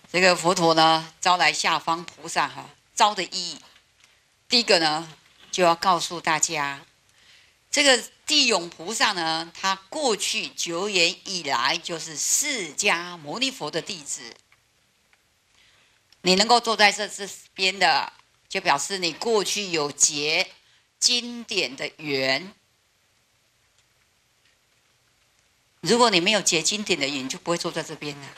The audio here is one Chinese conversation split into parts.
这个佛陀呢，招来下方菩萨哈，招的意义，第一个呢，就要告诉大家，这个地涌菩萨呢，他过去久远以来就是释迦牟尼佛的弟子。你能够坐在这边的，就表示你过去有结经典的缘。如果你没有结经典的缘，就不会坐在这边了。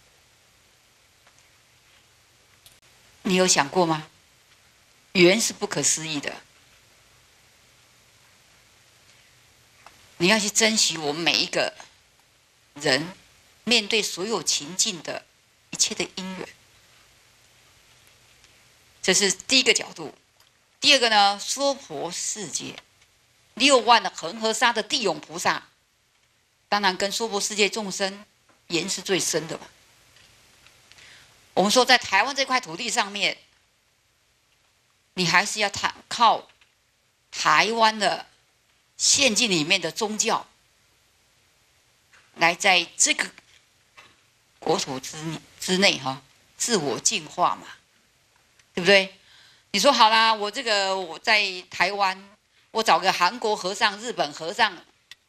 你有想过吗？缘是不可思议的，你要去珍惜我们每一个人面对所有情境的一切的因缘。这是第一个角度。第二个呢，娑婆世界6万的恒河沙的地涌菩萨，当然跟娑婆世界众生缘是最深的嘛。我们说在台湾这块土地上面，你还是要靠台湾的现境里面的宗教，来在这个国土之内哈，自我净化嘛，对不对？你说好啦，我在台湾，我找个韩国和尚、日本和尚，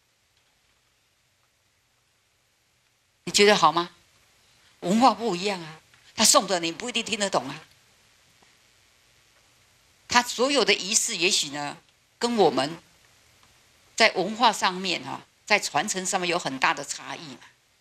你觉得好吗？文化不一样啊，他诵的你不一定听得懂啊。他所有的仪式，也许呢，跟我们在文化上面哈，在传承上面有很大的差异嘛。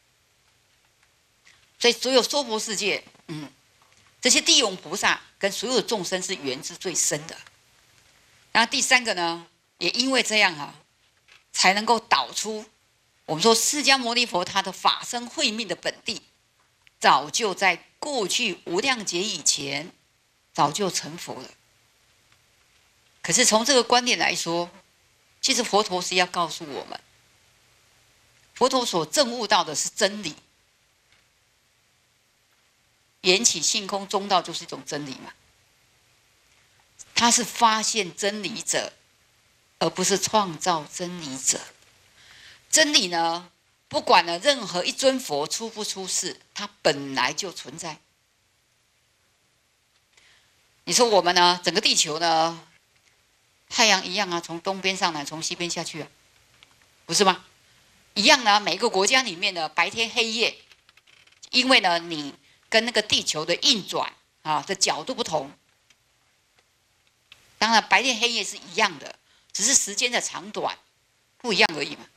所以，所有娑婆世界，这些地涌菩萨跟所有众生是缘之最深的。然后第三个呢，也因为这样哈，才能够导出我们说释迦牟尼佛他的法身慧命的本地，早就在过去无量劫以前，早就成佛了。可是从这个观点来说，其实佛陀是要告诉我们，佛陀所证悟到的是真理。缘起性空中道就是一种真理嘛，他是发现真理者，而不是创造真理者。真理呢，不管了任何一尊佛出不出世，它本来就存在。你说我们呢，整个地球呢，太阳一样啊，从东边上来，从西边下去啊，不是吗？一样呢，每个国家里面的白天黑夜，因为呢，你跟那个地球的运转啊的角度不同，当然白天黑夜是一样的，只是时间的长短不一样而已嘛。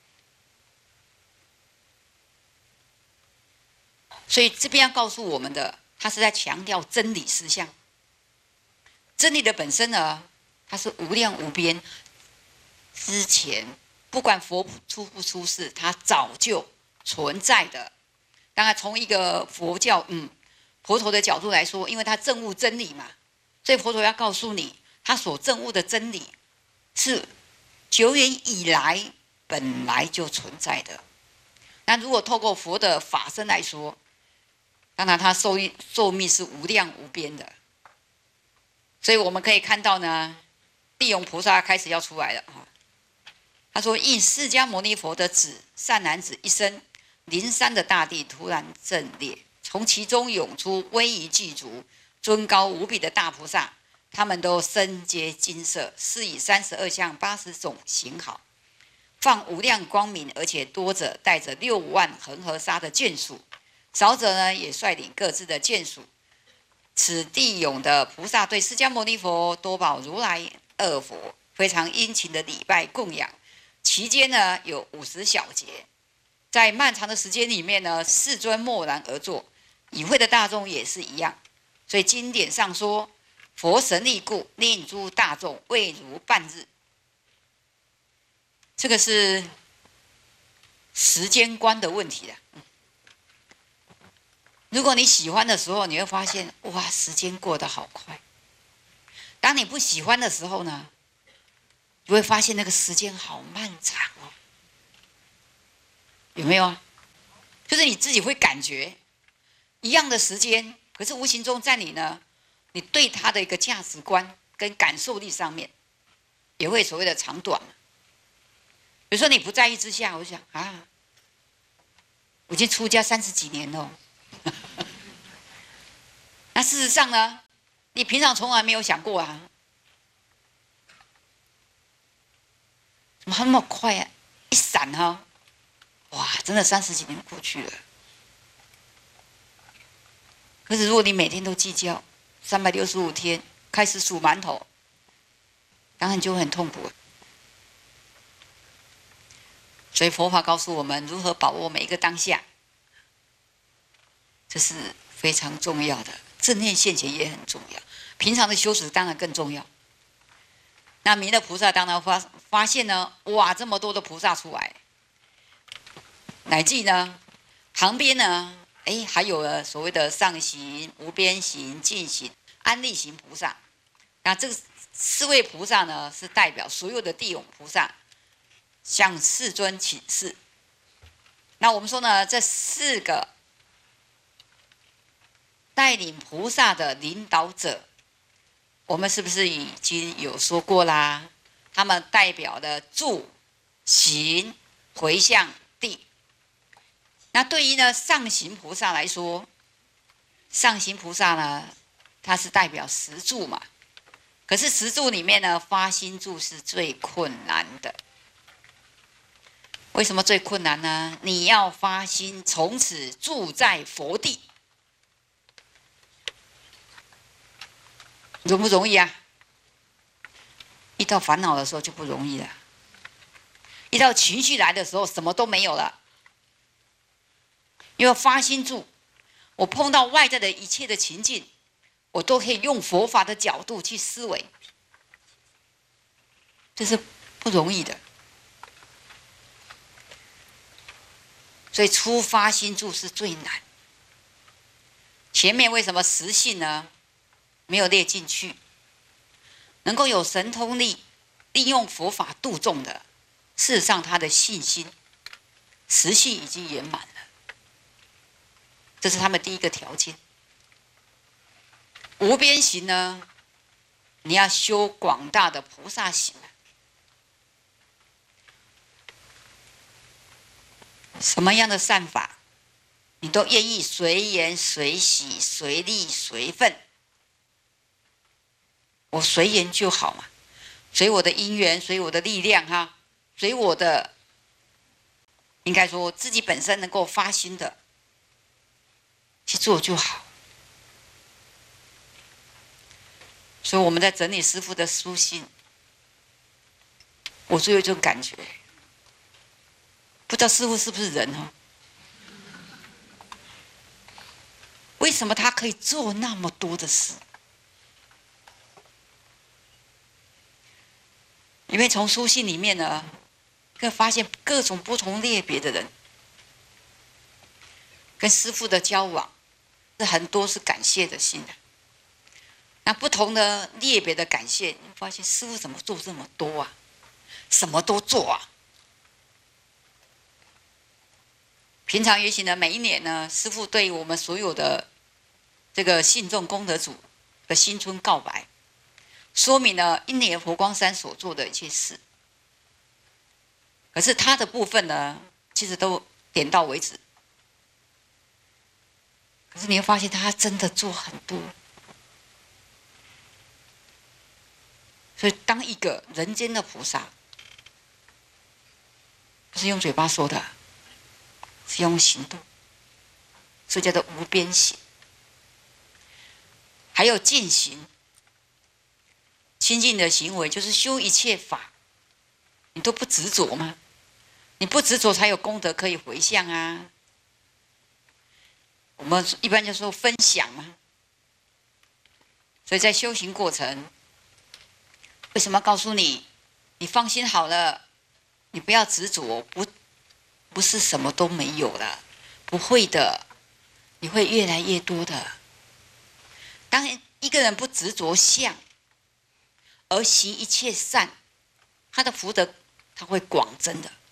所以这边要告诉我们的，他是在强调真理实相。真理的本身呢，它是无量无边，之前不管佛出不出世，它早就存在的。当然，从一个佛教佛陀的角度来说，因为他证悟真理嘛，所以佛陀要告诉你，他所证悟的真理是久远以来本来就存在的。那如果透过佛的法身来说，当然他寿命是无量无边的。所以我们可以看到呢，地涌菩萨开始要出来了哈。他说：“应释迦牟尼佛的旨，善男子一生，灵山的大地突然震裂，从其中涌出威仪具足、尊高无比的大菩萨，他们都身皆金色，是以32相80种形好，放无量光明，而且多者带着6万恒河沙的眷属，少者呢也率领各自的眷属。此地涌的菩萨对释迦牟尼佛、多宝如来二佛非常殷勤的礼拜供养，期间呢有50小节。在漫长的时间里面呢，世尊默然而坐，与会的大众也是一样。所以经典上说，佛神力故，令诸大众未如半日。这个是时间观的问题了。如果你喜欢的时候，你会发现哇，时间过得好快。当你不喜欢的时候呢，你会发现那个时间好漫长哦。有没有啊？就是你自己会感觉一样的时间，可是无形中在你对它的一个价值观跟感受力上面，也会所谓的长短。比如说你不在意之下，我就想啊，我已经出家30几年了。 那事实上呢，你平常从来没有想过啊，怎么那么快啊？一闪哈，哇，真的30几年过去了。可是如果你每天都计较，365天开始数馒头，当然就会很痛苦。所以佛法告诉我们如何把握每一个当下，这是非常重要的。正念现前也很重要，平常的修持当然更重要。那弥勒菩萨当然发现呢，哇，这么多的菩萨出来，乃至呢，旁边呢，还有了所谓的上行、无边行、尽行、安立行菩萨。那这个4位菩萨呢，是代表所有的地涌菩萨向世尊请示。那我们说呢，这4个带领菩萨的领导者，我们是不是已经有说过啦？他们代表的住、行、回向、地。那对于呢上行菩萨来说，上行菩萨呢，它是代表10住嘛。可是10住里面呢，发心住是最困难的。为什么最困难呢？你要发心从此住在佛地，容不容易啊？遇到烦恼的时候就不容易了，遇到情绪来的时候，什么都没有了。因为发心住，我碰到外在的一切的情境，我都可以用佛法的角度去思维，这是不容易的。所以出发心住是最难。前面为什么实性呢没有列进去？能够有神通力，利用佛法度众的，事实上他的信心、实性已经圆满了，这是他们第一个条件。无边行呢，你要修广大的菩萨行。什么样的善法，你都愿意随缘随喜随力随分。我随缘就好嘛，随我的因缘，随我的力量哈，随我的，应该说自己本身能够发心的去做就好。所以我们在整理师父的书信，我就有一种感觉，不知道师父是不是人哦？为什么他可以做那么多的事？因为从书信里面呢，可以发现各种不同类别的人跟师父的交往，是很多是感谢的心的。那不同的类别的感谢，你发现师父怎么做这么多啊？什么都做啊！平常也许呢，每一年呢，师父对我们所有的这个信众功德主的新春告白，说明了一年佛光山所做的一些事。可是他的部分呢，其实都点到为止。可是你会发现，他真的做很多。所以，当一个人间的菩萨，不是用嘴巴说的，是用行动，所以叫做无边行。还有净行，清净的行为就是修一切法，你都不执着吗？你不执着才有功德可以回向啊。我们一般就说分享嘛。所以在修行过程，为什么要告诉你，你放心好了，你不要执着，不是什么都没有了，不会的，你会越来越多的。当一个人不执着相，而行一切善，他的福德他会广增的。